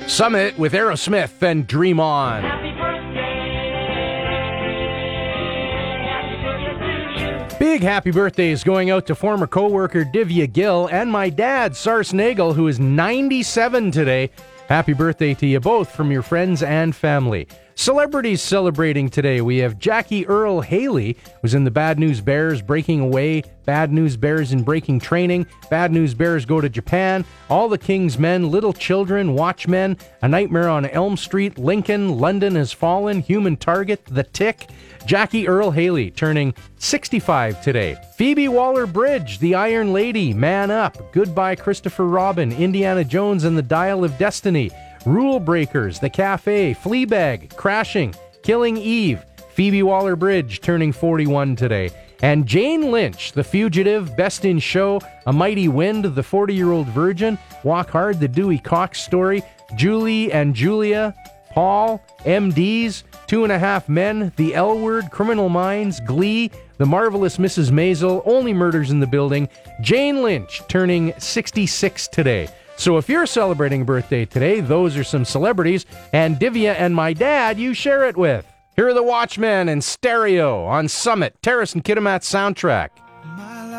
Summit with Aerosmith and Dream On. Happy birthday. Big happy birthdays going out to former co-worker Divya Gill and my dad, Sars Nagel, who is 97 today. Happy birthday to you both from your friends and family. Celebrities celebrating today. We have Jackie Earle Haley, who's in the Bad News Bears breaking away, Bad News Bears in breaking training, Bad News Bears go to Japan, All the King's Men, Little Children, Watchmen, A Nightmare on Elm Street, Lincoln, London Has Fallen, Human Target, The Tick. Jackie Earle Haley turning 65 today. Phoebe Waller-Bridge, The Iron Lady, Man Up, Goodbye Christopher Robin, Indiana Jones and the Dial of Destiny, Rule Breakers, The Cafe, Fleabag, Crashing, Killing Eve. Phoebe Waller-Bridge turning 41 today. And Jane Lynch, The Fugitive, Best in Show, A Mighty Wind, The 40-Year-Old Virgin, Walk Hard, The Dewey Cox Story, Julie and Julia, Paul, MDs, Two and a Half Men, The L Word, Criminal Minds, Glee, The Marvelous Mrs. Maisel, Only Murders in the Building. Jane Lynch turning 66 today. So if you're celebrating a birthday today, those are some celebrities, and Divya and my dad you share it with. Here are the Watchmen in stereo on Summit, Terrace and Kitimat soundtrack.